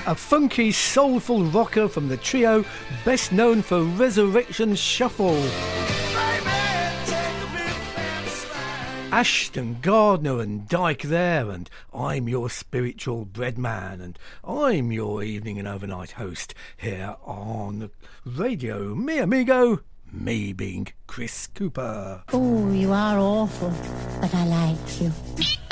a funky, soulful rocker from the trio best known for Resurrection Shuffle. Ashton Gardner and Dyke there, and I'm your spiritual bread man, and I'm your evening and overnight host here on Radio Mi Amigo, me being Chris Cooper. Oh, you are awful, but I like you.